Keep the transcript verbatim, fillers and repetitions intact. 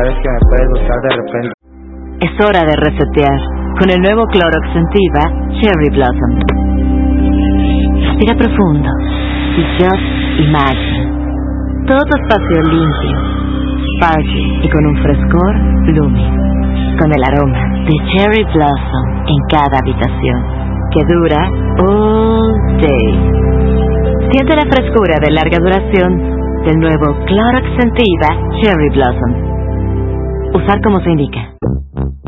sabes que me puedes buscar de repente. Es hora de resetear con el nuevo Clorox Scentiva Cherry Blossom. Respira profundo y just imagine. Todo tu espacio limpio, sparkly y con un frescor blooming. Con el aroma de Cherry Blossom en cada habitación, que dura all day. Siente la frescura de larga duración del nuevo Clorox Scentiva Cherry Blossom. Usar como se indica.